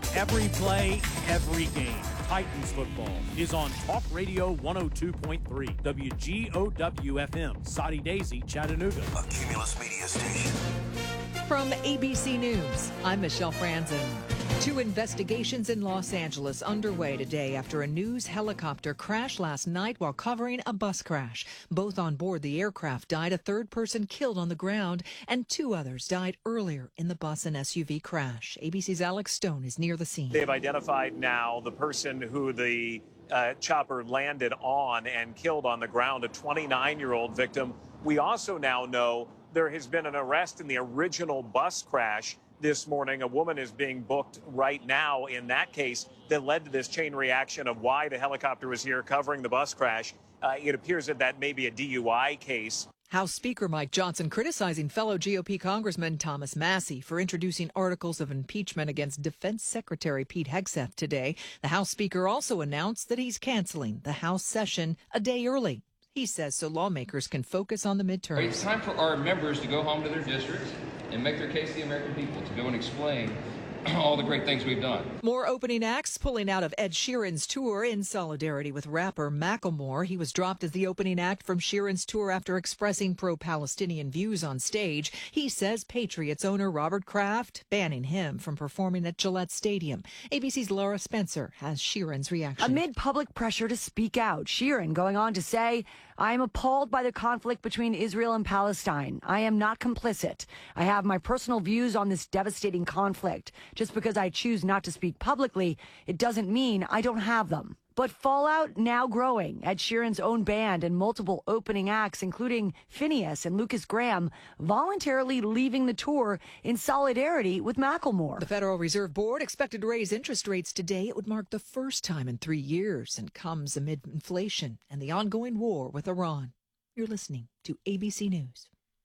Every play, every game. Titans football is on Talk Radio 102.3 WGOW-FM, Soddy Daisy, Chattanooga. A Cumulus Media station. From ABC News, I'm Michelle Franzen. 2 investigations in Los Angeles underway today after a news helicopter crashed last night while covering a bus crash. Both on board the aircraft died, a third person killed on the ground, and 2 others died earlier in the bus and SUV crash. ABC's Alex Stone is near the scene. They've identified now the person who the chopper landed on and killed on the ground, a 29-year-old victim. We also now know there has been an arrest in the original bus crash this morning. A woman is being booked right now in that case that led to this chain reaction of why the helicopter was here covering the bus crash. It appears that may be a DUI case. House Speaker Mike Johnson criticizing fellow GOP Congressman Thomas Massie for introducing articles of impeachment against Defense Secretary Pete Hegseth today. The House Speaker also announced that he's canceling the House session a day early. He says so lawmakers can focus on the midterms. It's time for our members to go home to their districts and make their case to the American people, to go and explain all the great things we've done. More opening acts pulling out of Ed Sheeran's tour in solidarity with rapper Macklemore. He was dropped as the opening act from Sheeran's tour after expressing pro-Palestinian views on stage. He says Patriots owner Robert Kraft banning him from performing at Gillette Stadium. ABC's Laura Spencer has Sheeran's reaction. Amid public pressure to speak out, Sheeran going on to say, "I am appalled by the conflict between Israel and Palestine. I am not complicit. I have my personal views on this devastating conflict. Just because I choose not to speak publicly, it doesn't mean I don't have them." But fallout now growing. Ed Sheeran's own band and multiple opening acts, including Phineas and Lucas Graham, voluntarily leaving the tour in solidarity with Macklemore. The Federal Reserve Board expected to raise interest rates today. It would mark the first time in 3 years and comes amid inflation and the ongoing war with Iran. You're listening to ABC News.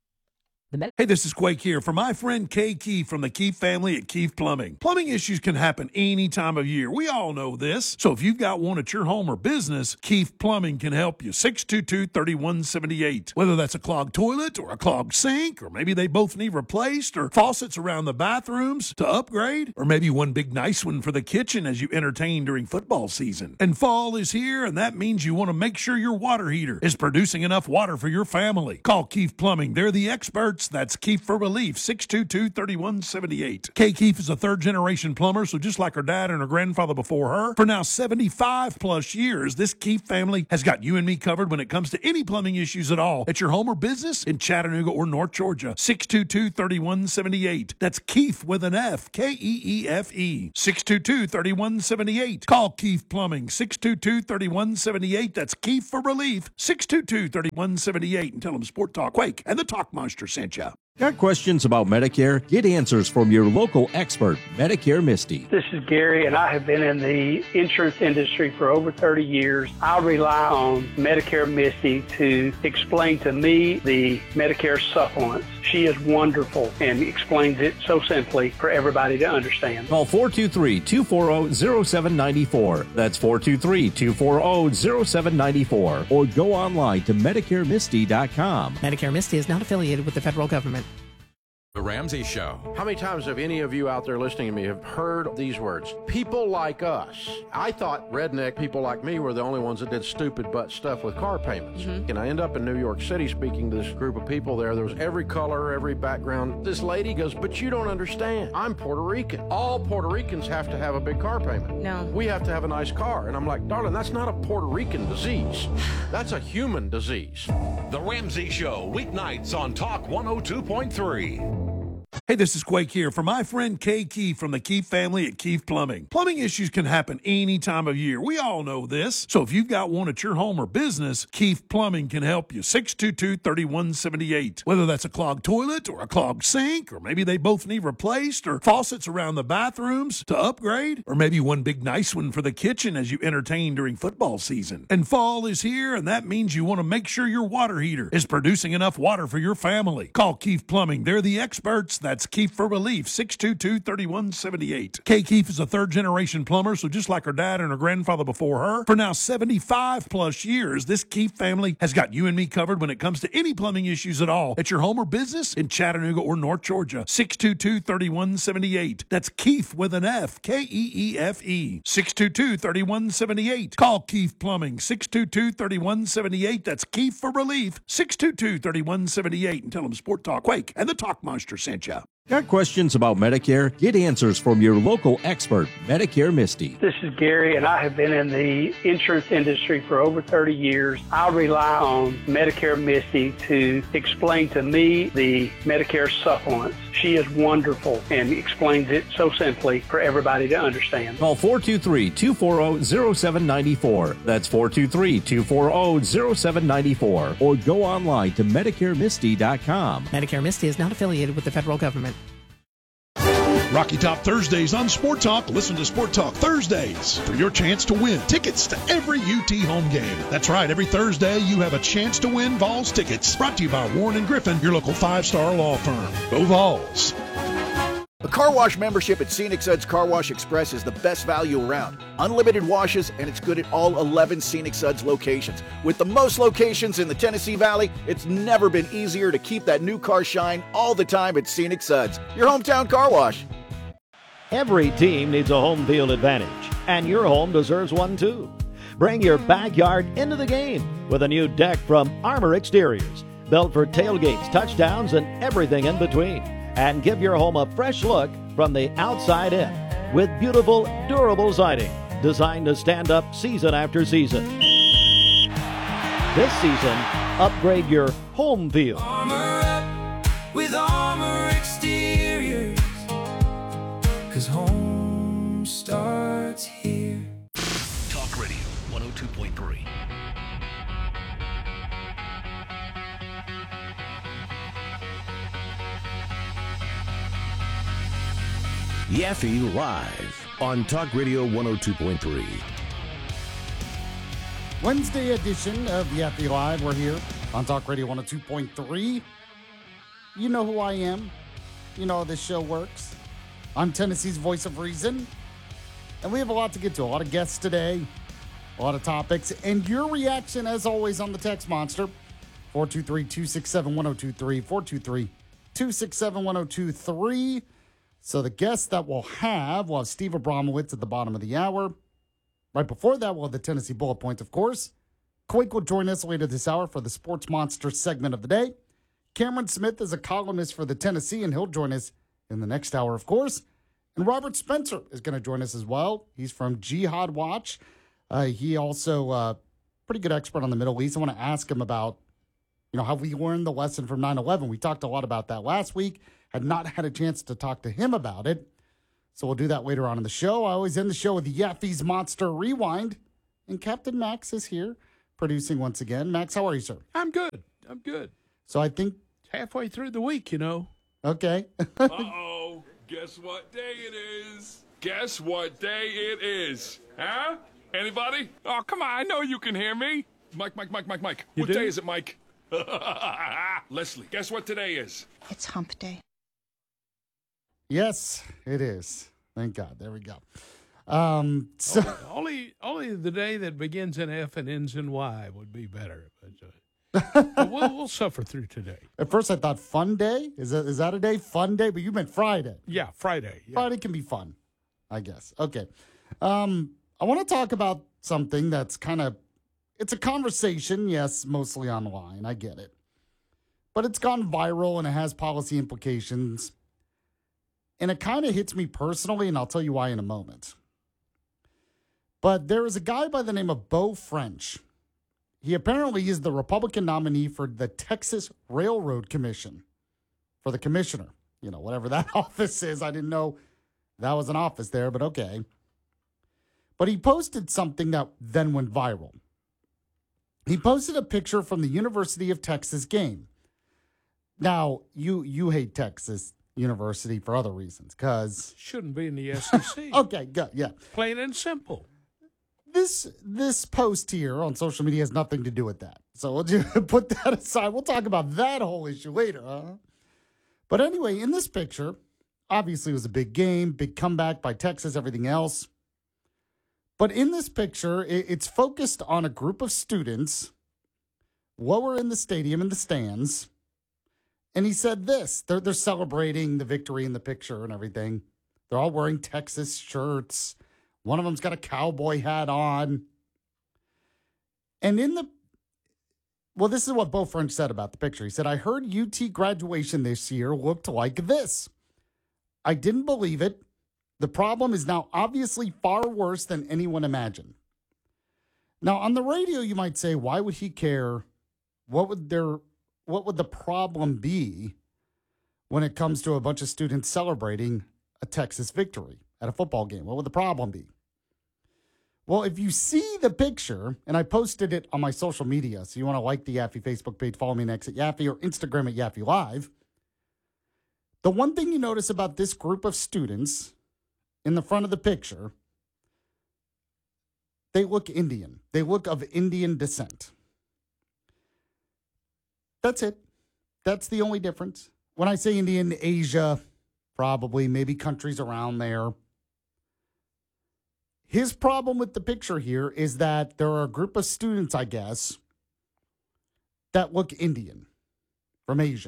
Hey, this is Quake here for my friend Kay Keefe from the Keefe family at Keefe Plumbing. Plumbing issues can happen any time of year. We all know this. So if you've got one at your home or business, Keefe Plumbing can help you. 622-3178. Whether that's a clogged toilet or a clogged sink, or maybe they both need replaced, or faucets around the bathrooms to upgrade, or maybe one big nice one for the kitchen as you entertain during football season. And fall is here, and that means you want to make sure your water heater is producing enough water for your family. Call Keefe Plumbing. They're the experts. That's Keefe for Relief, 622-3178. Kay Keefe is a third-generation plumber, so just like her dad and her grandfather before her, for now 75-plus years, this Keefe family has got you and me covered when it comes to any plumbing issues at all at your home or business in Chattanooga or North Georgia. 622-3178. That's Keefe with an F, Keefe. 622-3178. Call Keefe Plumbing, 622-3178. That's Keefe for Relief, 622-3178. And tell them Sport Talk Quake and the Talk Monster sent you. Got questions about Medicare? Get answers from your local expert, Medicare Misty. This is Gary, and I have been in the insurance industry for over 30 years. I rely on Medicare Misty to explain to me the Medicare supplements. She is wonderful and explains it so simply for everybody to understand. Call 423-240-0794. That's 423-240-0794. Or go online to MedicareMisty.com. Medicare Misty is not affiliated with the federal government. The Ramsey Show. How many times have any of you out there listening to me have heard these words? People like us. I thought redneck people like me were the only ones that did stupid butt stuff with car payments. And I end up in New York City speaking to this group of people there. There was every color, every background. This lady goes, "But you don't understand. I'm Puerto Rican. All Puerto Ricans have to have a big car payment. No. We have to have a nice car." And I'm like, "Darling, that's not a Puerto Rican disease. That's a human disease." The Ramsey Show, weeknights on Talk 102.3. Hey, this is Quake here for my friend Kay Keefe from the Keefe family at Keefe Plumbing. Plumbing issues can happen any time of year. We all know this. So if you've got one at your home or business, Keefe Plumbing can help you. 622-3178. Whether that's a clogged toilet or a clogged sink, or maybe they both need replaced, or faucets around the bathrooms to upgrade, or maybe one big nice one for the kitchen as you entertain during football season. And fall is here, and that means you want to make sure your water heater is producing enough water for your family. Call Keefe Plumbing. They're the experts. That's That's Keefe for Relief, 622-3178. Kay Keefe is a third-generation plumber, so just like her dad and her grandfather before her, for now 75-plus years, this Keefe family has got you and me covered when it comes to any plumbing issues at all at your home or business in Chattanooga or North Georgia. 622-3178. That's Keefe with an F, Keefe. 622-3178. Call Keefe Plumbing, 622-3178. That's Keefe for Relief, 622-3178. And tell them Sport Talk Quake and the Talk Monster sent you. Got questions about Medicare? Get answers from your local expert, Medicare Misty. This is Gary, and I have been in the insurance industry for over 30 years. I rely on Medicare Misty to explain to me the Medicare supplements. She is wonderful and explains it so simply for everybody to understand. Call 423-240-0794. That's 423-240-0794. Or go online to MedicareMisty.com. Medicare Misty is not affiliated with the federal government. Rocky Top Thursdays on Sport Talk. Listen to Sport Talk Thursdays for your chance to win tickets to every UT home game. That's right. Every Thursday, you have a chance to win Vols tickets. Brought to you by Warren & Griffin, your local 5-star law firm. Go Vols. A car wash membership at Scenic Suds Car Wash Express is the best value around. Unlimited washes, and it's good at all 11 Scenic Suds locations. With the most locations in the Tennessee Valley, it's never been easier to keep that new car shine all the time at Scenic Suds, your hometown car wash. Every team needs a home field advantage, and your home deserves one too. Bring your backyard into the game with a new deck from Armor Exteriors, built for tailgates, touchdowns, and everything in between. And give your home a fresh look from the outside in with beautiful, durable siding designed to stand up season after season. This season, upgrade your home field. Armor up with Armor Exteriors, 'cause home starts here. Talk Radio 102.3. Yaffe Live on Talk Radio 102.3. Wednesday edition of Yaffe Live. We're here on Talk Radio 102.3. You know who I am. You know how this show works. I'm Tennessee's voice of reason. And we have a lot to get to. A lot of guests today. A lot of topics. And your reaction, as always, on the text monster. 423-267-1023. 423-267-1023. So the guests that we'll have Steve Abramowitz at the bottom of the hour. Right before that, we'll have the Tennessee Bullet Points, of course. Quake will join us later this hour for the Sports Monster segment of the day. Cameron Smith is a columnist for the Tennessee, and he'll join us in the next hour, of course. And Robert Spencer is going to join us as well. He's from Jihad Watch. He also pretty good expert on the Middle East. I want to ask him about, how we learned the lesson from 9/11. We talked a lot about that last week. Had not had a chance to talk to him about it. So we'll do that later on in the show. I always end the show with Yaffe's Monster Rewind. And Captain Max is here producing once again. Max, how are you, sir? I'm good. So I think halfway through the week, Okay. Uh-oh. Guess what day it is? Huh? Anybody? Oh, come on. I know you can hear me. Mike. What day is it, Mike? Leslie, guess what today is? It's hump day. Yes, it is. Thank God. There we go. Only the day that begins in F and ends in Y would be better. But we'll suffer through today. At first, I thought fun day. Is that a day? Fun day? But you meant Friday. Yeah, Friday. Yeah. Friday can be fun, I guess. Okay. I want to talk about something that's it's a conversation, yes, mostly online. I get it. But it's gone viral and it has policy implications. And it kind of hits me personally, and I'll tell you why in a moment. But there is a guy by the name of Beau French. He apparently is the Republican nominee for the Texas Railroad Commission, for the commissioner. Whatever that office is. I didn't know that was an office there, but okay. But he posted something that then went viral. He posted a picture from the University of Texas game. Now, you hate Texas University for other reasons, because shouldn't be in the SEC. Okay, good, yeah. Plain and simple. This post here on social media has nothing to do with that. So we'll just put that aside. We'll talk about that whole issue later. But anyway, in this picture, obviously it was a big game, big comeback by Texas, everything else. But in this picture, it's focused on a group of students lower in the stadium in the stands. And he said this, they're celebrating the victory in the picture and everything. They're all wearing Texas shirts. One of them's got a cowboy hat on. And this is what Beau French said about the picture. He said, I heard UT graduation this year looked like this. I didn't believe it. The problem is now obviously far worse than anyone imagined. Now, on the radio, you might say, why would he care? What would the problem be when it comes to a bunch of students celebrating a Texas victory at a football game? What would the problem be? Well, if you see the picture, and I posted it on my social media, so you want to like the Yaffe Facebook page, follow me next at Yaffe, or Instagram at Yaffe Live. The one thing you notice about this group of students in the front of the picture, they look Indian. They look of Indian descent. That's it. That's the only difference. When I say Indian, Asia, probably, maybe countries around there. His problem with the picture here is that there are a group of students, I guess, that look Indian from Asia.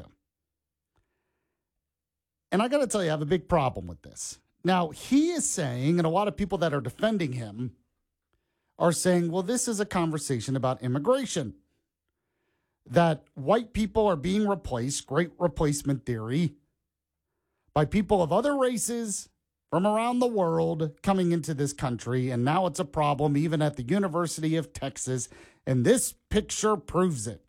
And I got to tell you, I have a big problem with this. Now, he is saying, and a lot of people that are defending him are saying, well, this is a conversation about immigration. That white people are being replaced, great replacement theory, by people of other races from around the world coming into this country. And now it's a problem even at the University of Texas. And this picture proves it.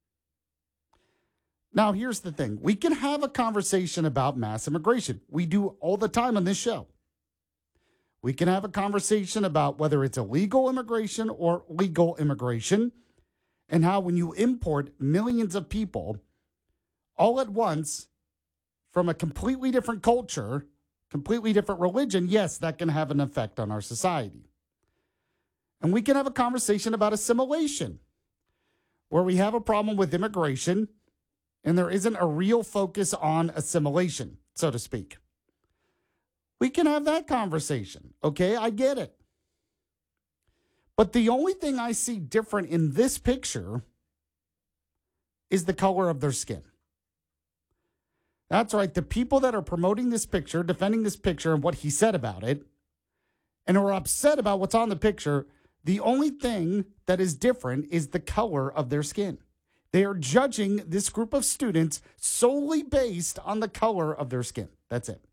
Now, here's the thing. We can have a conversation about mass immigration. We do all the time on this show. We can have a conversation about whether it's illegal immigration or legal immigration, and how when you import millions of people all at once from a completely different culture, completely different religion, yes, that can have an effect on our society. And we can have a conversation about assimilation, where we have a problem with immigration and there isn't a real focus on assimilation, so to speak. We can have that conversation, okay? I get it. But the only thing I see different in this picture is the color of their skin. That's right. The people that are promoting this picture, defending this picture and what he said about it, and are upset about what's on the picture, the only thing that is different is the color of their skin. They are judging this group of students solely based on the color of their skin. That's it.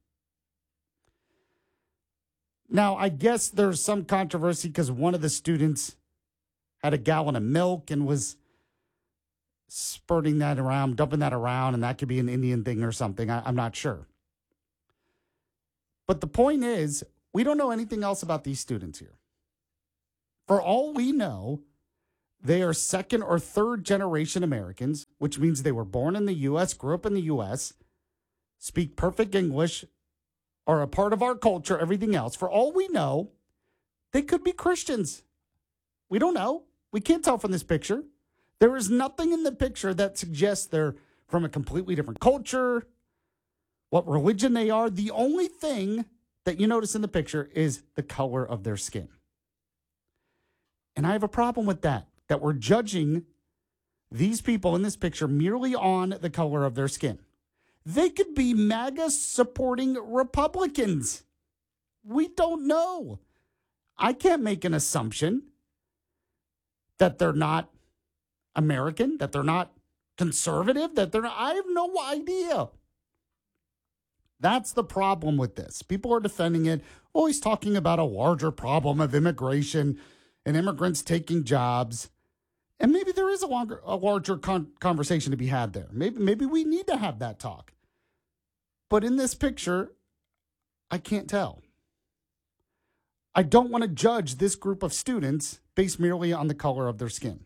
Now, I guess there's some controversy because one of the students had a gallon of milk and was spurting that around, dumping that around, and that could be an Indian thing or something. I'm not sure. But the point is, we don't know anything else about these students here. For all we know, they are second or third generation Americans, which means they were born in the U.S., grew up in the U.S., speak perfect English, are a part of our culture, everything else. For all we know, they could be Christians. We don't know. We can't tell from this picture. There is nothing in the picture that suggests they're from a completely different culture, what religion they are. The only thing that you notice in the picture is the color of their skin. And I have a problem with that we're judging these people in this picture merely on the color of their skin. They could be MAGA supporting Republicans. We don't know. I can't make an assumption that they're not American, that they're not conservative, that they're not, I have no idea. That's the problem with this. People are defending it, always talking about a larger problem of immigration and immigrants taking jobs. And maybe there is a larger conversation to be had there. Maybe we need to have that talk. But in this picture, I can't tell. I don't want to judge this group of students based merely on the color of their skin.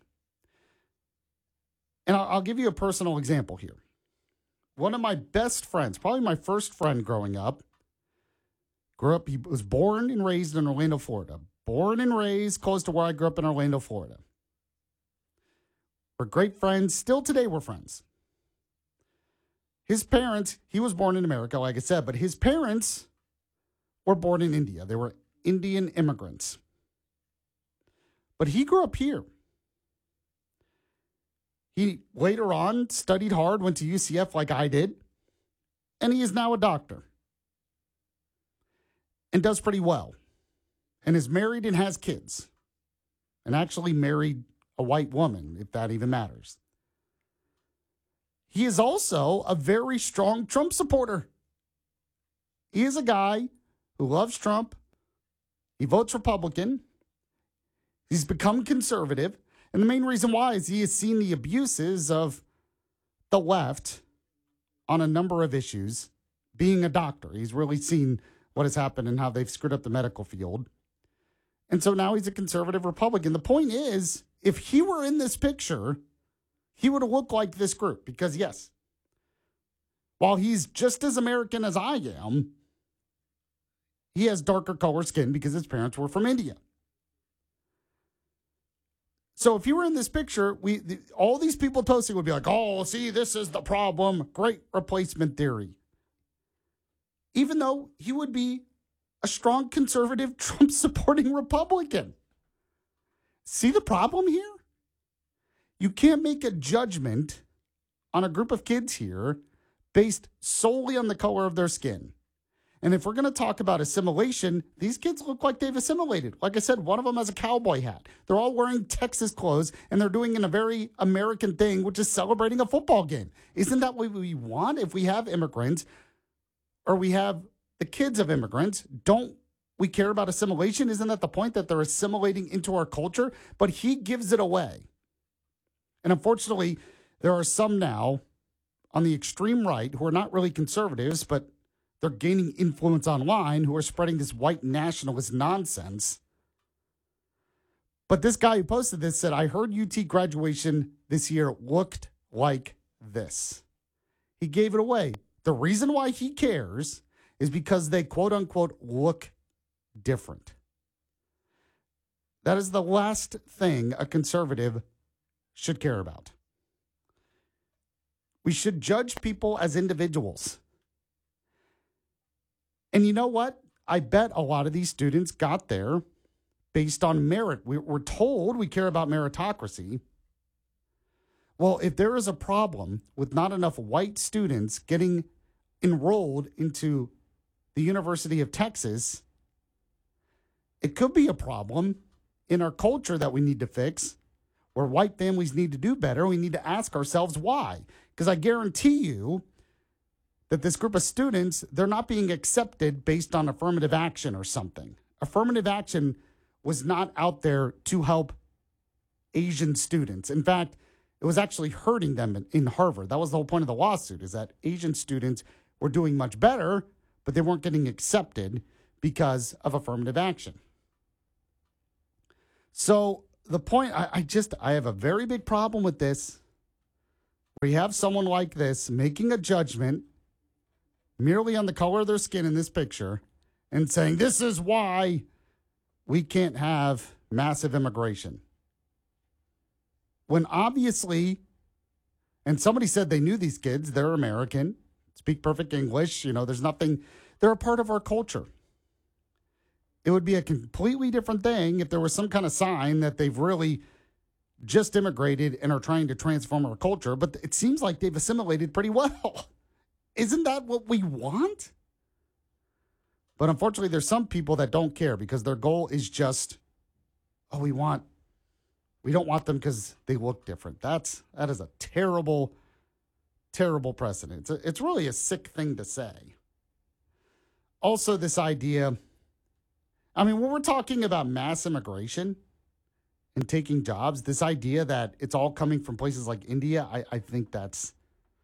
And I'll give you a personal example here. One of my best friends, probably my first friend growing up, he was born and raised in Orlando, Florida. Born and raised close to where I grew up in Orlando, Florida. We're great friends. Still today, we're friends. His parents, he was born in America, like I said, but his parents were born in India. They were Indian immigrants. But he grew up here. He later on studied hard, went to UCF like I did, and he is now a doctor and does pretty well and is married and has kids and actually married a white woman, if that even matters. He is also a very strong Trump supporter. He is a guy who loves Trump. He votes Republican. He's become conservative. And the main reason why is he has seen the abuses of the left on a number of issues. Being a doctor, he's really seen what has happened and how they've screwed up the medical field. And so now he's a conservative Republican. The point is, if he were in this picture, he would have looked like this group. Because yes, while he's just as American as I am, he has darker color skin because his parents were from India. So if you were in this picture, all these people posting would be like, oh, see, this is the problem. Great replacement theory. Even though he would be a strong conservative, Trump-supporting Republican. See the problem here? You can't make a judgment on a group of kids here based solely on the color of their skin. And if we're going to talk about assimilation, these kids look like they've assimilated. Like I said, one of them has a cowboy hat. They're all wearing Texas clothes, and they're doing a very American thing, which is celebrating a football game. Isn't that what we want if we have immigrants, or we have the kids of immigrants? Don't we care about assimilation? Isn't that the point, that they're assimilating into our culture? But he gives it away. And unfortunately, there are some now on the extreme right who are not really conservatives, but they're gaining influence online, who are spreading this white nationalist nonsense. But this guy who posted this said, I heard UT graduation this year looked like this. He gave it away. The reason why he cares is because they, quote unquote, look different. That is the last thing a conservative should care about. We should judge people as individuals. And you know what? I bet a lot of these students got there based on merit. We're told we care about meritocracy. Well, if there is a problem with not enough white students getting enrolled into the University of Texas, it could be a problem in our culture that we need to fix, where white families need to do better. We need to ask ourselves why. Because I guarantee you that this group of students, they're not being accepted based on affirmative action or something. Affirmative action was not out there to help Asian students. In fact, it was actually hurting them in Harvard. That was the whole point of the lawsuit, is that Asian students were doing much better, but they weren't getting accepted because of affirmative action. So the point, I have a very big problem with this. We have someone like this making a judgment merely on the color of their skin in this picture and saying, this is why we can't have massive immigration. When obviously, and somebody said they knew these kids, they're American, speak perfect English, there's nothing, they're a part of our culture. It would be a completely different thing if there was some kind of sign that they've really just immigrated and are trying to transform our culture, but it seems like they've assimilated pretty well. Isn't that what we want? But unfortunately, there's some people that don't care because their goal is just, we don't want them because they look different. That is a terrible, terrible precedent. It's really a sick thing to say. Also, this idea, when we're talking about mass immigration and taking jobs, this idea that it's all coming from places like India, I think that's,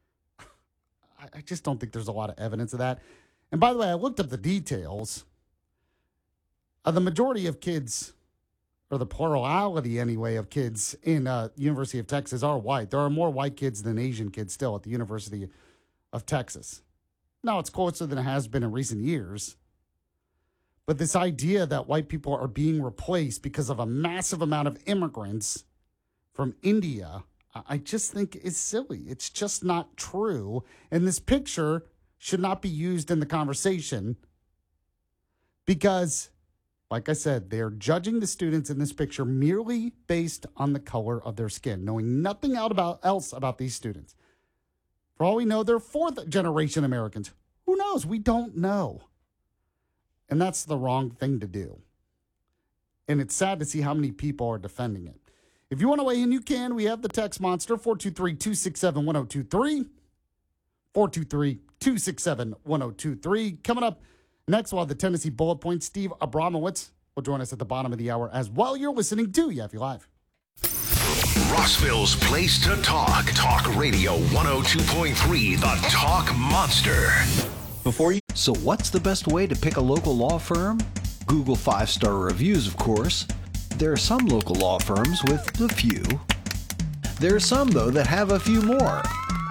I just don't think there's a lot of evidence of that. And by the way, I looked up the details. The majority of kids, or the plurality anyway, of kids in University of Texas are white. There are more white kids than Asian kids still at the University of Texas. Now, it's closer than it has been in recent years. But this idea that white people are being replaced because of a massive amount of immigrants from India, I just think is silly. It's just not true. And this picture should not be used in the conversation because, like I said, they're judging the students in this picture merely based on the color of their skin, knowing nothing else about these students. For all we know, they're fourth-generation Americans. Who knows? We don't know. And that's the wrong thing to do. And it's sad to see how many people are defending it. If you want to weigh in, you can. We have the text monster, 423-267-1023. 423-267-1023. Coming up next, we'll have the Tennessee Bullet Point. Steve Abramowitz will join us at the bottom of the hour as well. You're listening to Yaffe Live. Rossville's place to talk. Talk Radio 102.3, the Talk Monster. So what's the best way to pick a local law firm? Google 5-star reviews, of course. There are some local law firms with a few. There are some, though, that have a few more.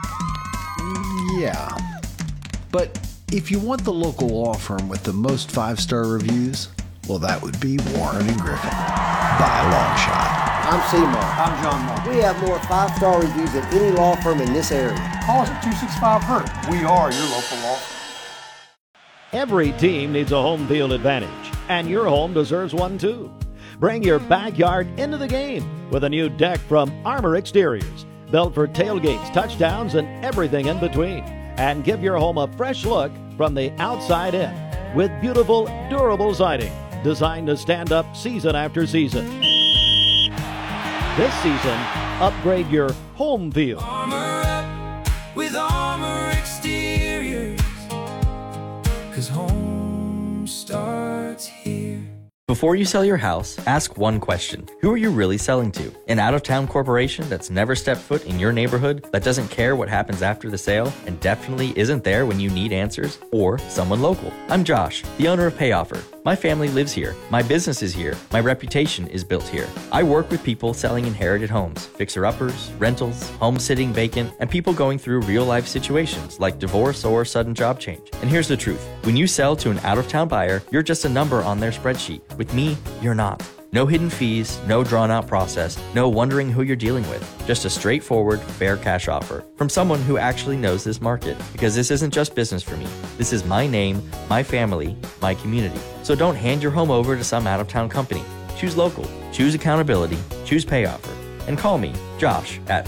Yeah. But if you want the local law firm with the most 5-star reviews, well, that would be Warren & Griffin. By a long shot. I'm Seymour. I'm John Moore. We have more 5-star reviews than any law firm in this area. Call us at 265-HURT. We are your local law firm. Every team needs a home field advantage, and your home deserves one too. Bring your backyard into the game with a new deck from Armor Exteriors, built for tailgates, touchdowns, and everything in between. And give your home a fresh look from the outside in with beautiful, durable siding designed to stand up season after season. This season, upgrade your home field. Armor up with Armor Exteriors, 'cause home starts here. Before you sell your house, ask one question. Who are you really selling to? An out-of-town corporation that's never stepped foot in your neighborhood, that doesn't care what happens after the sale, and definitely isn't there when you need answers? Or someone local? I'm Josh, the owner of PayOffer. My family lives here. My business is here. My reputation is built here. I work with people selling inherited homes, fixer-uppers, rentals, home sitting vacant, and people going through real-life situations like divorce or sudden job change. And here's the truth. When you sell to an out-of-town buyer, you're just a number on their spreadsheet. With me, you're not. No hidden fees, no drawn-out process, no wondering who you're dealing with. Just a straightforward, fair cash offer from someone who actually knows this market. Because this isn't just business for me. This is my name, my family, my community. So don't hand your home over to some out-of-town company. Choose local, choose accountability, choose PayOffer. And call me, Josh, at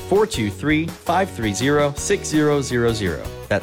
423-530-6000. That's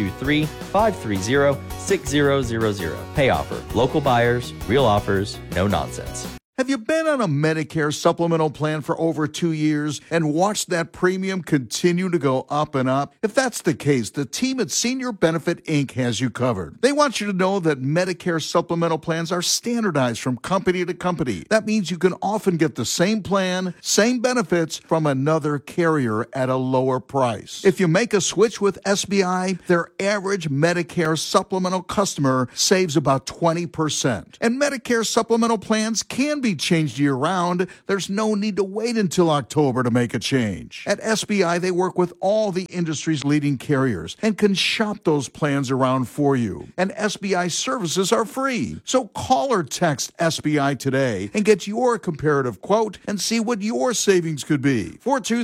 423-530-6000. PayOffer. Local buyers, real offers, no nonsense. Have you been on a Medicare supplemental plan for over 2 years and watched that premium continue to go up and up? If that's the case, the team at Senior Benefit Inc. has you covered. They want you to know that Medicare supplemental plans are standardized from company to company. That means you can often get the same plan, same benefits from another carrier at a lower price. If you make a switch with SBI, their average Medicare supplemental customer saves about 20%. And Medicare supplemental plans can be changed year-round. There's no need to wait until October to make a change. At SBI, they work with all the industry's leading carriers and can shop those plans around for you. And SBI services are free. So call or text SBI today and get your comparative quote and see what your savings could be.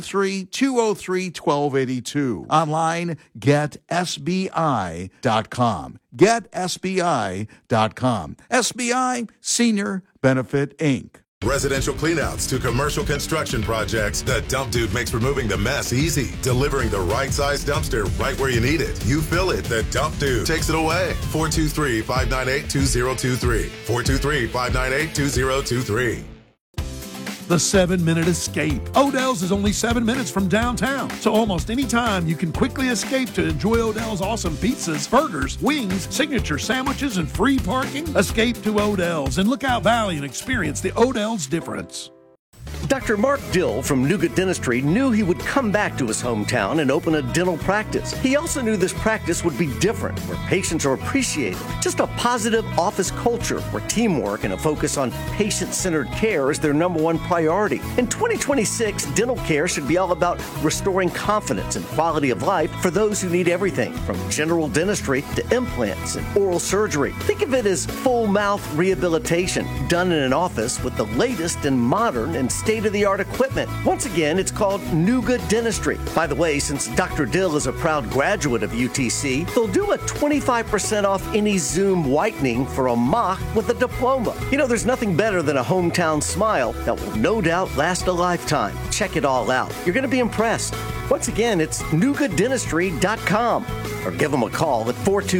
423-203-1282. Online, getsbi.com. GetSBI.com. SBI Senior Benefit Inc. Residential cleanouts to commercial construction projects, the Dump Dude makes removing the mess easy. Delivering the right size dumpster right where you need it. You fill it, the Dump Dude takes it away. 423-598-2023. 423-598-2023. The 7-Minute Escape. Odell's is only 7 minutes from downtown, so almost any time you can quickly escape to enjoy Odell's awesome pizzas, burgers, wings, signature sandwiches, and free parking. Escape to Odell's in Lookout Valley and experience the Odell's difference. Dr. Mark Dill from Nougat Dentistry knew he would come back to his hometown and open a dental practice. He also knew this practice would be different, where patients are appreciated. Just a positive office culture where teamwork and a focus on patient-centered care is their #1 priority. In 2026, dental care should be all about restoring confidence and quality of life for those who need everything, from general dentistry to implants and oral surgery. Think of it as full mouth rehabilitation done in an office with the latest in modern and state state-of-the-art equipment. Once again, it's called Nuga Dentistry. By the way, since Dr. Dill is a proud graduate of UTC, they'll do a 25% off any Zoom whitening for a mock with a diploma. You know, there's nothing better than a hometown smile that will no doubt last a lifetime. Check it all out. You're going to be impressed. Once again, it's NugaDentistry.com or give them a call at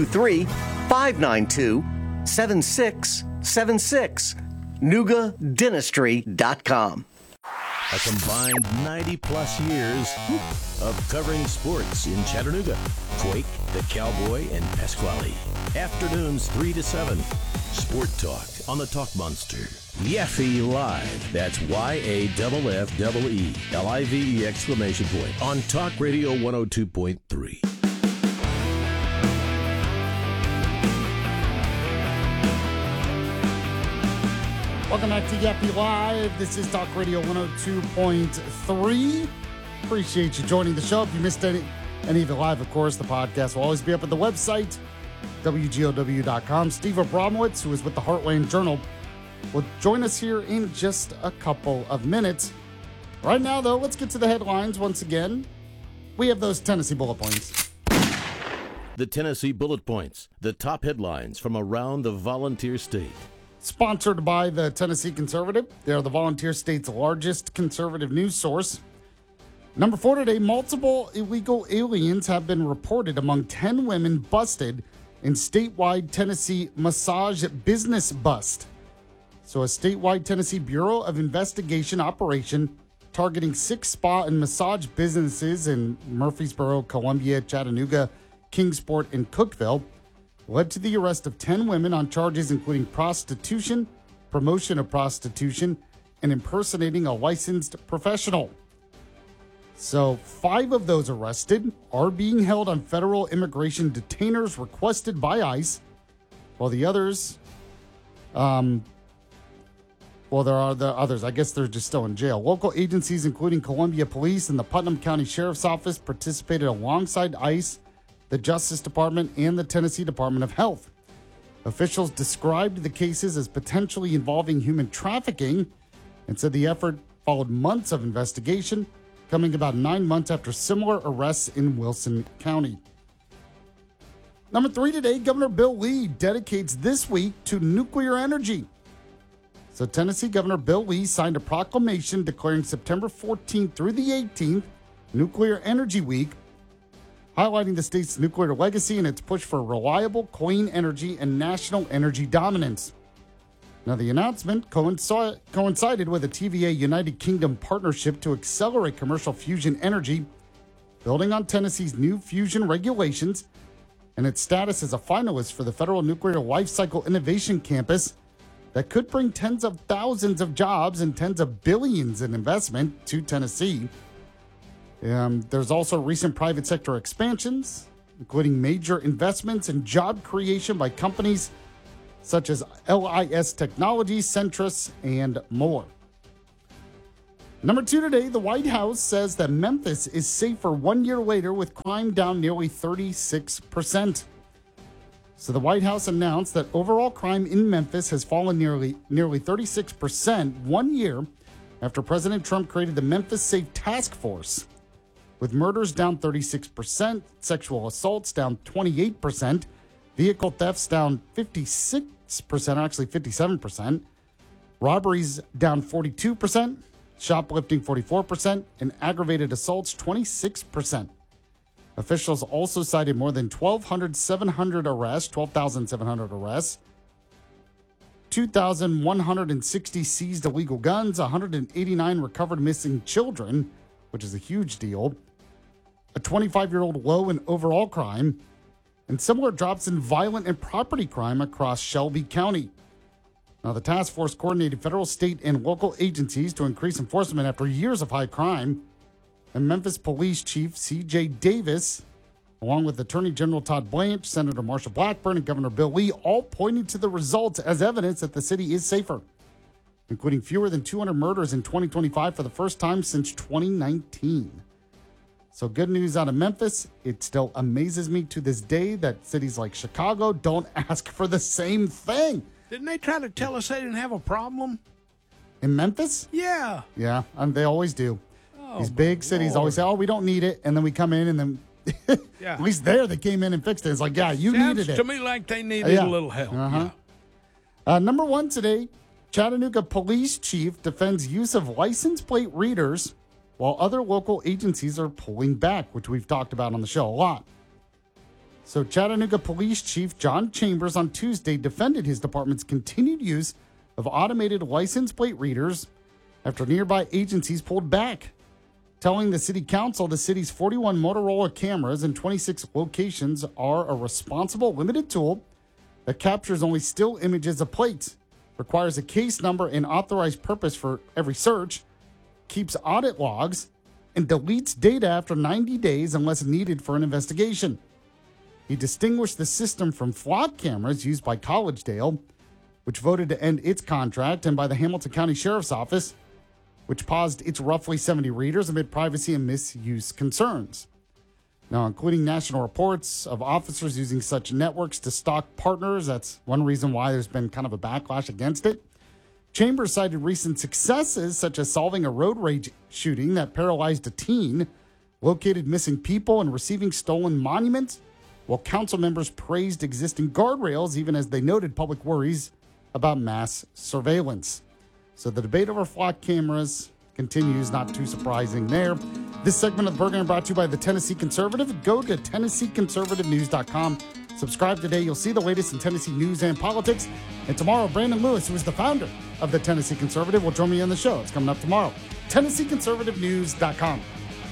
423-592-7676. NugaDentistry.com. A combined 90-plus years of covering sports in Chattanooga. Quake, the Cowboy, and Pasquale. Afternoons 3 to 7. Sport Talk on the Talk Monster. Yaffe Live. That's YAFFELIVE exclamation point on Talk Radio 102.3. Welcome back to Yaffe Live. This is Talk Radio 102.3. Appreciate you joining the show. If you missed any of it live, of course, the podcast will always be up at the website, WGOW.com. Steve Abramowitz, who is with the Heartland Journal, will join us here in just a couple of minutes. Right now, though, let's get to the headlines once again. We have those Tennessee bullet points. The Tennessee bullet points, the top headlines from around the Volunteer State. Sponsored by the Tennessee Conservative. They are the Volunteer State's largest conservative news source. Number 4 today, multiple illegal aliens have been reported among 10 women busted in statewide Tennessee massage business bust. So a statewide Tennessee Bureau of Investigation operation targeting 6 spa and massage businesses in Murfreesboro, Columbia, Chattanooga, Kingsport, and Cookeville led to the arrest of 10 women on charges including prostitution, promotion of prostitution, and impersonating a licensed professional. So 5 of those arrested are being held on federal immigration detainers requested by ICE, while the others, there are the others. I guess they're just still in jail. Local agencies, including Columbia Police and the Putnam County Sheriff's Office, participated alongside ICE, the Justice Department, and the Tennessee Department of Health. Officials described the cases as potentially involving human trafficking and said the effort followed months of investigation, coming about 9 months after similar arrests in Wilson County. Number 3 today, Governor Bill Lee dedicates this week to nuclear energy. So Tennessee Governor Bill Lee signed a proclamation declaring September 14th through the 18th Nuclear Energy Week, highlighting the state's nuclear legacy and its push for reliable, clean energy and national energy dominance. Now, the announcement coincided with a TVA United Kingdom partnership to accelerate commercial fusion energy, building on Tennessee's new fusion regulations and its status as a finalist for the Federal Nuclear Life Cycle Innovation Campus that could bring tens of thousands of jobs and tens of billions in investment to Tennessee. There's also recent private sector expansions, including major investments and job creation by companies such as LIS Technologies, Centrus, and more. Number 2 today, the White House says that Memphis is safer 1 year later with crime down nearly 36%. So the White House announced that overall crime in Memphis has fallen nearly 36% 1 year after President Trump created the Memphis Safe Task Force, with murders down 36%, sexual assaults down 28%, vehicle thefts down 56%, actually 57%, robberies down 42%, shoplifting 44%, and aggravated assaults 26%. Officials also cited more than 12,700 arrests, 2,160 seized illegal guns, 189 recovered missing children, which is a huge deal, a 25-year-old low in overall crime, and similar drops in violent and property crime across Shelby County. Now, the task force coordinated federal, state, and local agencies to increase enforcement after years of high crime. And Memphis Police Chief C.J. Davis, along with Attorney General Todd Blanche, Senator Marsha Blackburn, and Governor Bill Lee, all pointed to the results as evidence that the city is safer, including fewer than 200 murders in 2025 for the first time since 2019. So good news out of Memphis. It still amazes me to this day that cities like Chicago don't ask for the same thing. Didn't they try to tell us they didn't have a problem? In Memphis? Yeah. Yeah, they always do. These big cities always say, we don't need it. And then we come in and then Yeah. at least there they came in and fixed it. It's like, yeah, you Sounds needed it. to me like they needed a little help. Yeah. Number one today, Chattanooga Police Chief defends use of license plate readers while other local agencies are pulling back, which we've talked about on the show a lot. So Chattanooga Police Chief John Chambers on Tuesday defended his department's continued use of automated license plate readers after nearby agencies pulled back, telling the city council the city's 41 Motorola cameras in 26 locations are a responsible, limited tool that captures only still images of plates, requires a case number and authorized purpose for every search, keeps audit logs, and deletes data after 90 days unless needed for an investigation. He distinguished the system from flock cameras used by Collegedale, which voted to end its contract, and by the Hamilton County Sheriff's Office, which paused its roughly 70 readers amid privacy and misuse concerns. Now, including national reports of officers using such networks to stalk partners, that's one reason why there's been kind of a backlash against it. Chambers cited recent successes, such as solving a road rage shooting that paralyzed a teen, located missing people, and receiving stolen monuments, while council members praised existing guardrails, even as they noted public worries about mass surveillance. So the debate over flock cameras continues, not too surprising there. This segment of the program brought to you by the Tennessee Conservative. Go to TennesseeConservativeNews.com. Subscribe today. You'll see the latest in Tennessee news and politics. And tomorrow, Brandon Lewis, who is the founder of the Tennessee Conservative, will join me on the show. It's coming up tomorrow. TennesseeConservativeNews.com.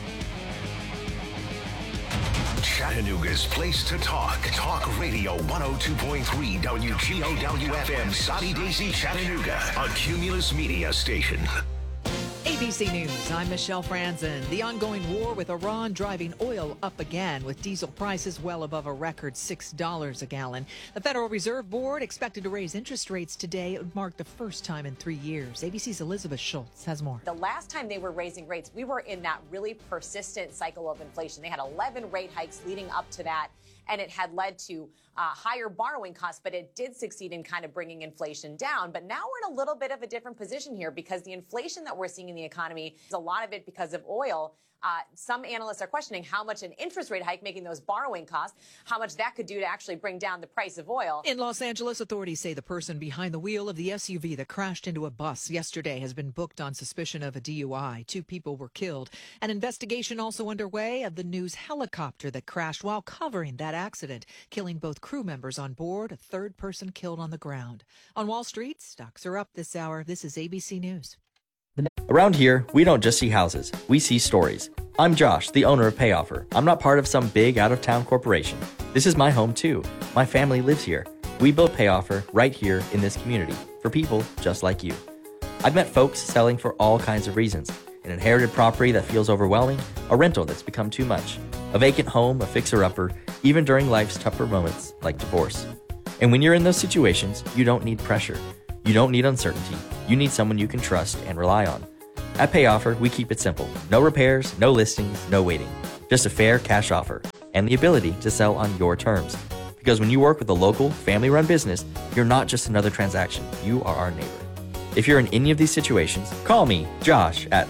Chattanooga's place to talk. Talk Radio 102.3 WGOW-FM, Soddy Daisy, Chattanooga, a Cumulus Media station. ABC News, I'm Michelle Franzen. The ongoing war with Iran driving oil up again, with diesel prices well above a record $6 a gallon. The Federal Reserve Board expected to raise interest rates today. It would mark the first time in 3 years. ABC's Elizabeth Schultz has more. The last time they were raising rates, we were in that really persistent cycle of inflation. They had 11 rate hikes leading up to that, and it had led to higher borrowing costs, but it did succeed in kind of bringing inflation down. But now we're in a little bit of a different position here, because the inflation that we're seeing in the economy is a lot of it because of oil. Some analysts are questioning how much an interest rate hike, making those borrowing costs, how much that could do to actually bring down the price of oil. In Los Angeles, authorities say the person behind the wheel of the SUV that crashed into a bus yesterday has been booked on suspicion of a DUI. 2 people were killed. An investigation also underway of the news helicopter that crashed while covering that accident, killing both crew members on board, a third person killed on the ground. On Wall Street, stocks are up this hour. This is ABC News. Around here, we don't just see houses, we see stories. I'm Josh, the owner of PayOffer. I'm not part of some big out-of-town corporation. This is my home too. My family lives here. We built PayOffer right here in this community for people just like you. I've met folks selling for all kinds of reasons. An inherited property that feels overwhelming, a rental that's become too much, a vacant home, a fixer-upper, even during life's tougher moments like divorce. And when you're in those situations, you don't need pressure. You don't need uncertainty. You need someone you can trust and rely on. At PayOffer, we keep it simple. No repairs, no listings, no waiting. Just a fair cash offer and the ability to sell on your terms. Because when you work with a local, family-run business, you're not just another transaction. You are our neighbor. If you're in any of these situations, call me, Josh, at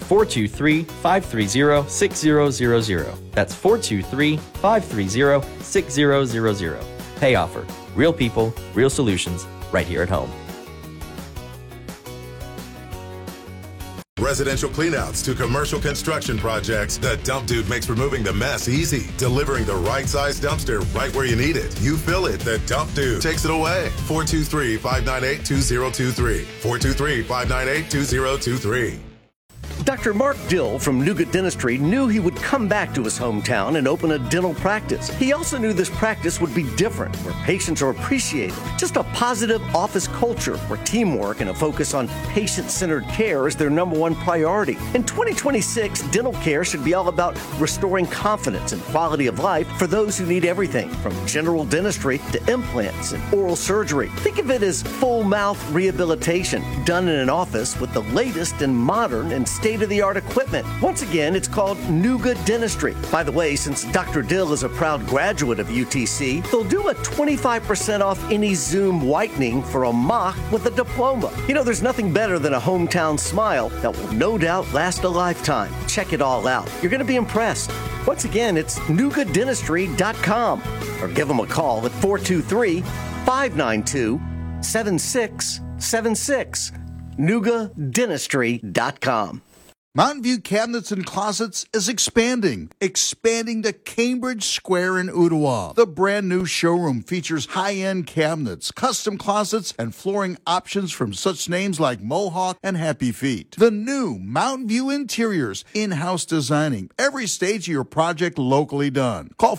423-530-6000. That's 423-530-6000. PayOffer. Real people, real solutions, right here at home. Residential cleanouts to commercial construction projects, the Dump Dude makes removing the mess easy, delivering the right size dumpster right where you need it. You fill it, the Dump Dude takes it away. 423-598-2023. 423-598-2023. Dr. Mark Dill from Nougat Dentistry knew he would come back to his hometown and open a dental practice. He also knew this practice would be different, where patients are appreciated. Just a positive office culture where teamwork and a focus on patient-centered care is their #1 priority. In 2026, dental care should be all about restoring confidence and quality of life for those who need everything from general dentistry to implants and oral surgery. Think of it as full mouth rehabilitation done in an office with the latest in modern and state state-of-the-art equipment. Once again, it's called Nuga Dentistry. By the way, since Dr. Dill is a proud graduate of UTC, they'll do a 25% off any Zoom whitening for a mock with a diploma. You know, there's nothing better than a hometown smile that will no doubt last a lifetime. Check it all out. You're going to be impressed. Once again, it's NugaDentistry.com or give them a call at 423-592-7676. NugaDentistry.com. Mountain View Cabinets and Closets is expanding to Cambridge Square in Ottawa. The brand new showroom features high-end cabinets, custom closets, and flooring options from such names like Mohawk and Happy Feet. The new Mountain View Interiors, in-house designing, every stage of your project locally done. Call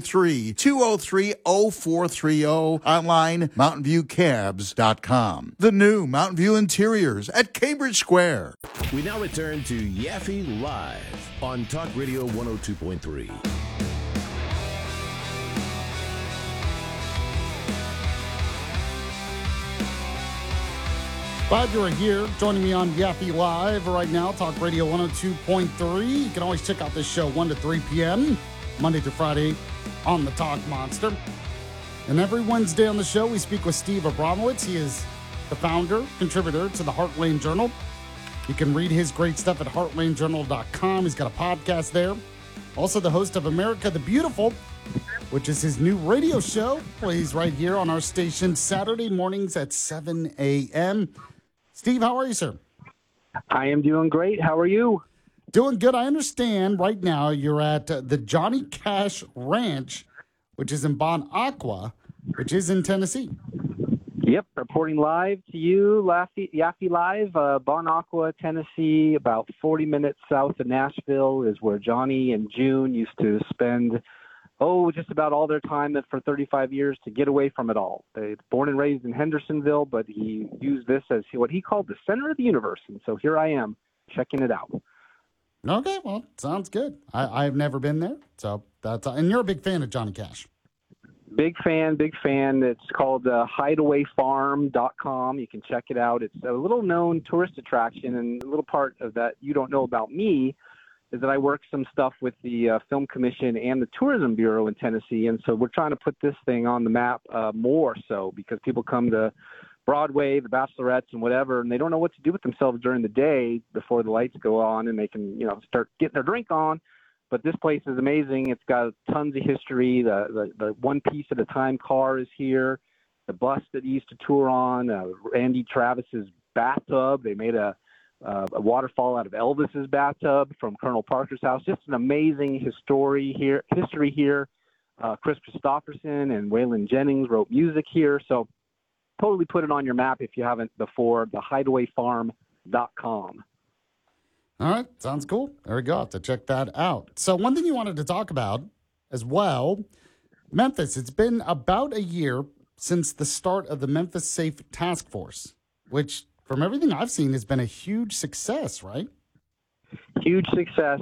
423-203-0430, online mountainviewcabs.com. The new Mountain View Interiors at Cambridge Square. We now return to Yaffe Live on Talk Radio 102.3. Glad you're here. Joining me on Yaffe Live right now, Talk Radio 102.3. You can always check out this show 1 to 3 p.m., Monday through Friday on the Talk Monster. And every Wednesday on the show, we speak with Steve Abramowitz. He is the founder, contributor to the Heartland Journal. You can read his great stuff at heartlandjournal.com. He's got a podcast there. Also the host of America the Beautiful, which is his new radio show. Plays right here on our station Saturday mornings at 7 a.m. Steve, how are you, sir? I am doing great. How are you? Doing good. I understand right now you're at the Johnny Cash Ranch, which is in Bon Aqua, which is in Tennessee. Yep, reporting live to you, Yaffe Live, Bon Aqua, Tennessee, about 40 minutes south of Nashville is where Johnny and June used to spend, just about all their time for 35 years to get away from it all. They're born and raised in Hendersonville, but he used this as what he called the center of the universe. And so here I am, checking it out. Okay, well, sounds good. I've never been there, so that's and you're a big fan of Johnny Cash. Big fan. It's called hideawayfarm.com. You can check it out. It's a little known tourist attraction, and a little part of that you don't know about me is that I work some stuff with the Film Commission and the Tourism Bureau in Tennessee, and so we're trying to put this thing on the map more so because people come to Broadway, the Bachelorettes, and whatever, and they don't know what to do with themselves during the day before the lights go on and they can, start getting their drink on. But this place is amazing. It's got tons of history. The one piece at a time car is here. The bus that he used to tour on, Randy Travis's bathtub. They made a waterfall out of Elvis's bathtub from Colonel Parker's house. Just an amazing history here. Chris Christopherson and Waylon Jennings wrote music here. So totally put it on your map if you haven't before, thehideawayfarm.com. All right, sounds cool. There we go. I'll have to check that out. So one thing you wanted to talk about as well, Memphis. It's been about a year since the start of the Memphis Safe Task Force, which from everything I've seen has been a huge success, right? Huge success.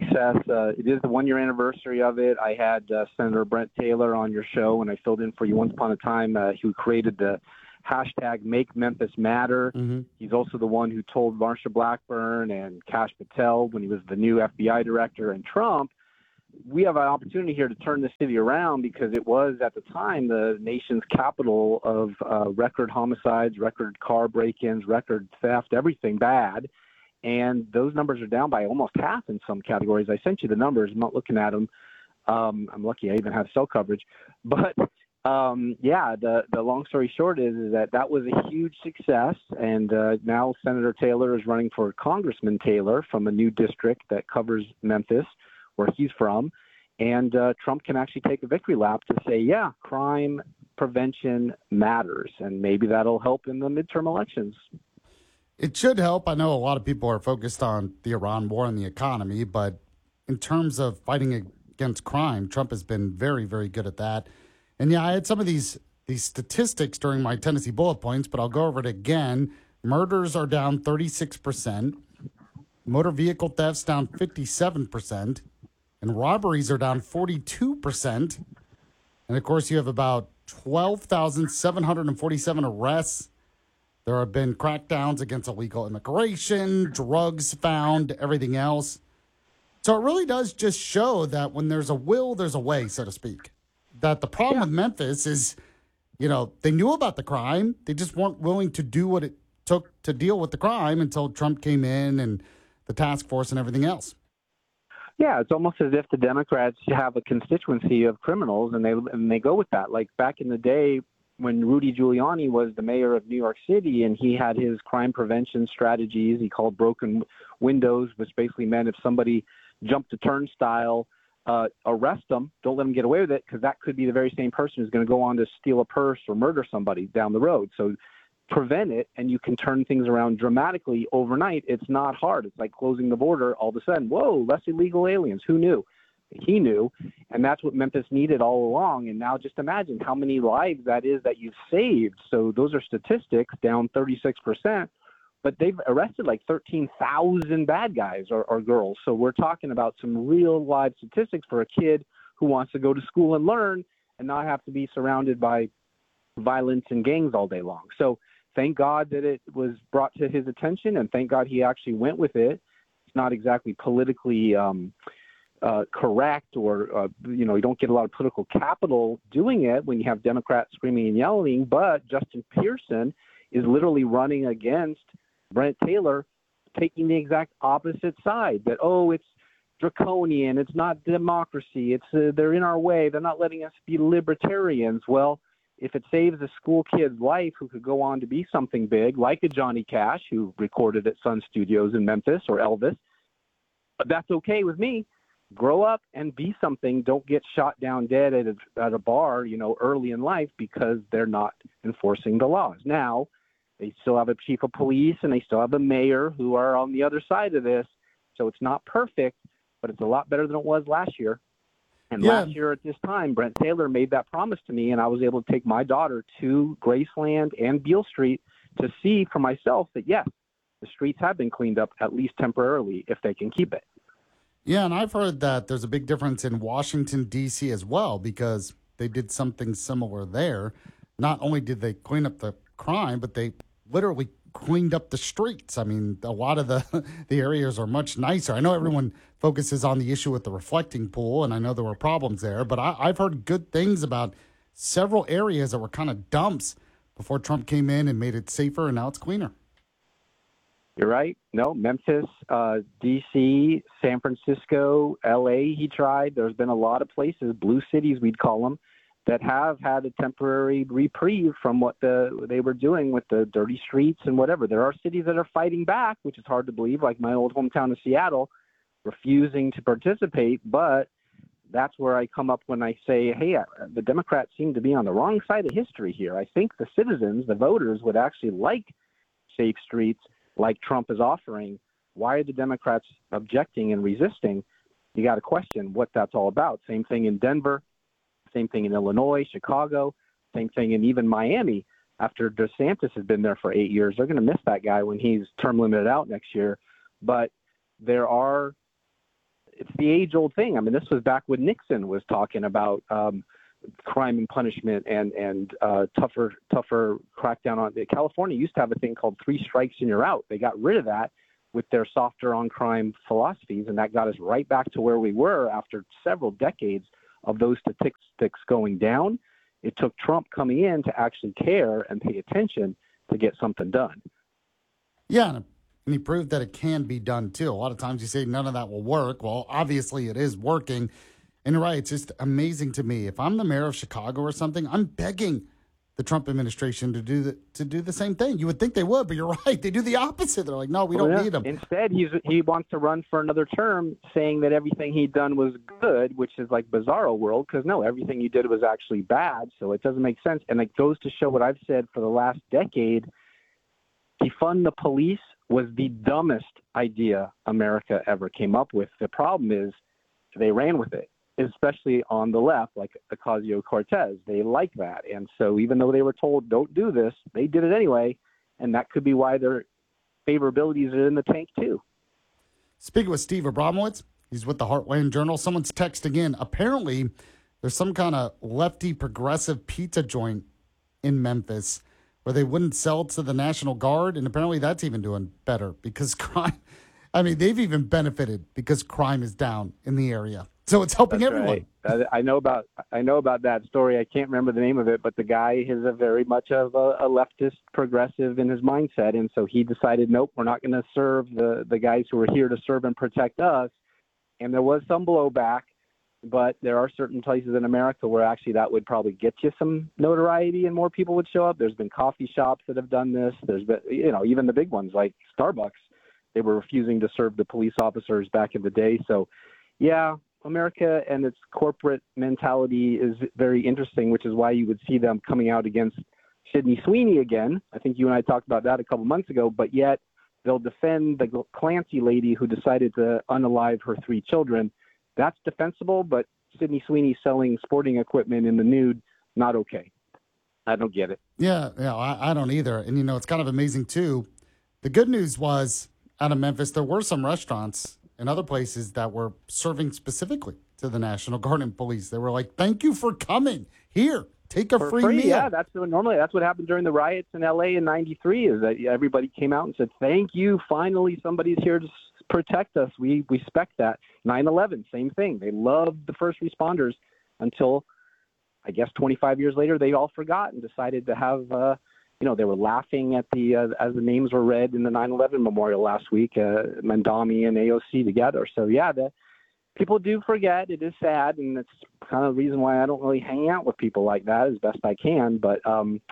It is the 1-year anniversary of it. I had Senator Brent Taylor on your show, and I filled in for you once upon a time, who created the hashtag Make Memphis Matter. Mm-hmm. He's also the one who told Marsha Blackburn and Kash Patel when he was the new FBI director and Trump, we have an opportunity here to turn the city around because it was at the time the nation's capital of record homicides, record car break-ins, record theft, everything bad. And those numbers are down by almost half in some categories. I sent you the numbers. I'm not looking at them. I'm lucky I even have cell coverage. But the long story short is that was a huge success, and now Senator Taylor is running for Congressman Taylor from a new district that covers Memphis, where he's from, and Trump can actually take a victory lap to say, yeah, crime prevention matters, and maybe that'll help in the midterm elections. It should help. I know a lot of people are focused on the Iran war and the economy, but in terms of fighting against crime, Trump has been very, very good at that. And yeah, I had some of these statistics during my Tennessee bullet points, but I'll go over it again. Murders are down 36%. Motor vehicle thefts down 57%. And robberies are down 42%. And of course, you have about 12,747 arrests There have been crackdowns against illegal immigration, drugs found, everything else. So it really does just show that when there's a will, there's a way, so to speak. That the problem with Memphis is, they knew about the crime. They just weren't willing to do what it took to deal with the crime until Trump came in and the task force and everything else. Yeah, it's almost as if the Democrats have a constituency of criminals, and they go with that. Like back in the day when Rudy Giuliani was the mayor of New York City, and he had his crime prevention strategies. He called broken windows, which basically meant if somebody jumped a turnstile, arrest them, don't let them get away with it, because that could be the very same person who's going to go on to steal a purse or murder somebody down the road. So prevent it, and you can turn things around dramatically overnight. It's not hard. It's like closing the border. All of a sudden, whoa, less illegal aliens. Who knew? He knew, and that's what Memphis needed all along. And now just imagine how many lives that is that you've saved. So those are statistics, down 36%, but they've arrested like 13,000 bad guys or girls. So we're talking about some real live statistics for a kid who wants to go to school and learn and not have to be surrounded by violence and gangs all day long. So thank God that it was brought to his attention, and thank God he actually went with it. It's not exactly politically correct, or you don't get a lot of political capital doing it when you have Democrats screaming and yelling. But Justin Pearson is literally running against Brent Taylor, taking the exact opposite side. That it's draconian, it's not democracy, it's they're in our way, they're not letting us be libertarians. Well, if it saves a school kid's life who could go on to be something big, like a Johnny Cash who recorded at Sun Studios in Memphis, or Elvis, that's okay with me. Grow up and be something. Don't get shot down dead at a bar, early in life, because they're not enforcing the laws. Now, they still have a chief of police and they still have a mayor who are on the other side of this. So it's not perfect, but it's a lot better than it was last year. And last year at this time, Brent Taylor made that promise to me, and I was able to take my daughter to Graceland and Beale Street to see for myself that, yes, the streets have been cleaned up, at least temporarily, if they can keep it. Yeah, and I've heard that there's a big difference in Washington, D.C. as well, because they did something similar there. Not only did they clean up the crime, but they literally cleaned up the streets. I mean, a lot of the areas are much nicer. I know everyone focuses on the issue with the reflecting pool, and I know there were problems there, but I've heard good things about several areas that were kind of dumps before Trump came in and made it safer, and now it's cleaner. You're right. No, Memphis, D.C., San Francisco, L.A. he tried. There's been a lot of places, blue cities we'd call them, that have had a temporary reprieve from what they were doing with the dirty streets and whatever. There are cities that are fighting back, which is hard to believe, like my old hometown of Seattle, refusing to participate. But that's where I come up when I say, hey, the Democrats seem to be on the wrong side of history here. I think the citizens, the voters, would actually like safe streets like Trump is offering. Why are the Democrats objecting and resisting? You got to question what that's all about. Same thing in Denver, same thing in Illinois, Chicago, same thing in even Miami. After DeSantis has been there for 8 years, they're going to miss that guy when he's term limited out next year. But it's the age-old thing. I mean, this was back when Nixon was talking about crime and punishment and tougher crackdown on it. California used to have a thing called 3 strikes and you're out. They got rid of that with their softer on crime philosophies, and that got us right back to where we were after several decades of those statistics going down. It took Trump coming in to actually care and pay attention to get something done. Yeah, and he proved that it can be done too. A lot of times you say none of that will work. Well, obviously it is working. And you're right, it's just amazing to me. If I'm the mayor of Chicago or something, I'm begging the Trump administration to do the same thing. You would think they would, but you're right. They do the opposite. They're like, no, we don't need them. Instead, he wants to run for another term, saying that everything he'd done was good, which is like bizarro world, because no, everything you did was actually bad, so it doesn't make sense. And it goes to show what I've said for the last decade. Defund the police was the dumbest idea America ever came up with. The problem is they ran with it, especially on the left, like Ocasio-Cortez. They like that. And so even though they were told, don't do this, they did it anyway. And that could be why their favorabilities are in the tank too. Speaking with Steve Abramowitz, he's with the Heartland Journal. Someone's texting in. Apparently, there's some kind of lefty progressive pizza joint in Memphis where they wouldn't sell to the National Guard, and apparently that's even doing better because crime. I mean, they've even benefited because crime is down in the area, so it's helping everyone. Right. I know about that story. I can't remember the name of it, but the guy is a very much of a leftist progressive in his mindset, and so he decided, nope, we're not going to serve the guys who are here to serve and protect us. And there was some blowback, but there are certain places in America where actually that would probably get you some notoriety and more people would show up. There's been coffee shops that have done this. There's been, even the big ones like Starbucks. They were refusing to serve the police officers back in the day. So, yeah, America and its corporate mentality is very interesting, which is why you would see them coming out against Sydney Sweeney again. I think you and I talked about that a couple months ago, but yet they'll defend the Clancy lady who decided to unalive her 3 children. That's defensible, but Sydney Sweeney selling sporting equipment in the nude, not okay. I don't get it. Yeah, I don't either. And, it's kind of amazing, too. The good news was, out of Memphis, there were some restaurants and other places that were serving specifically to the National Guard and police. They were like, thank you for coming. Here, take a free meal. Yeah, that's what happened during the riots in L.A. in 93 is that everybody came out and said, thank you. Finally, somebody's here to protect us. We respect that. 9/11, same thing. They loved the first responders until, I guess, 25 years later, they all forgot and decided to have they were laughing at as the names were read in the 9/11 memorial last week, Mandami and AOC together. So, yeah, people do forget. It is sad, and it's kind of the reason why I don't really hang out with people like that as best I can. But,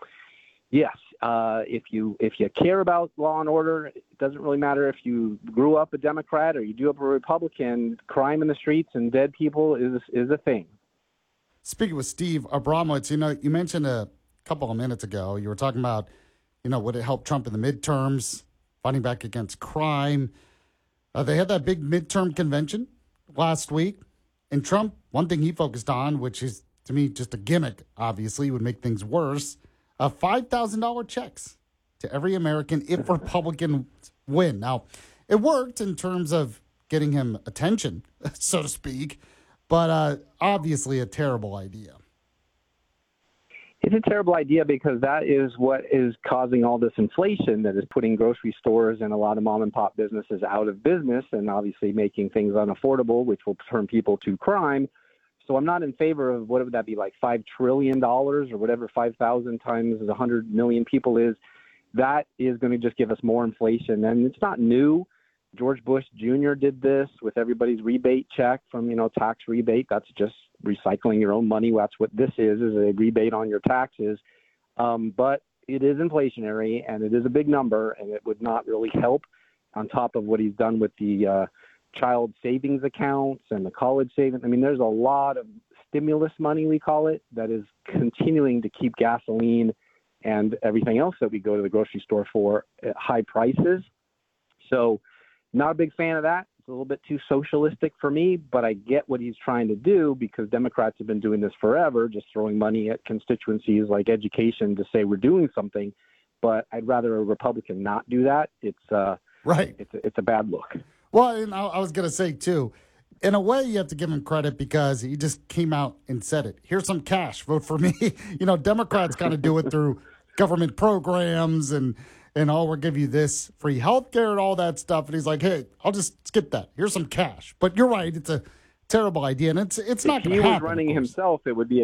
yes, if you care about law and order, it doesn't really matter if you grew up a Democrat or you grew up a Republican. Crime in the streets and dead people is a thing. Speaking with Steve Abramowitz, you mentioned a couple of minutes ago, you were talking about, would it help Trump in the midterms, fighting back against crime? They had that big midterm convention last week, and Trump, one thing he focused on, which is, to me, just a gimmick, obviously, would make things worse, $5,000 checks to every American if Republicans win. Now, it worked in terms of getting him attention, so to speak, but obviously a terrible idea. It's a terrible idea because that is what is causing all this inflation that is putting grocery stores and a lot of mom and pop businesses out of business and obviously making things unaffordable, which will turn people to crime. So I'm not in favor of, what would that be, like $5 trillion or whatever 5,000 times 100 million people is. That is going to just give us more inflation. And it's not new. George Bush Jr. did this with everybody's rebate check from, tax rebate. That's just recycling your own money. That's what this is a rebate on your taxes. But it is inflationary, and it is a big number, and it would not really help on top of what he's done with the child savings accounts and the college savings. I mean, there's a lot of stimulus money, we call it, that is continuing to keep gasoline and everything else that we go to the grocery store for at high prices. So not a big fan of that. It's a little bit too socialistic for me, but I get what he's trying to do because Democrats have been doing this forever, just throwing money at constituencies like education to say we're doing something. But I'd rather a Republican not do that. It's right. It's a bad look. Well, and I was going to say, too, in a way, you have to give him credit because he just came out and said it. Here's some cash. Vote for me. Democrats kind of do it through government programs and we'll give you this free health care and all that stuff. And he's like, hey, I'll just skip that. Here's some cash. But you're right. It's a terrible idea. And it's not going to happen. If he was running himself, it would be